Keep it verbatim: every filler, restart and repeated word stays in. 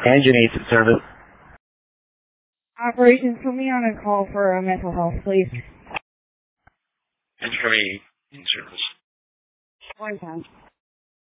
Engine eight service. Operations, put me on a call for a mental health, please. Engine eight in service. One time.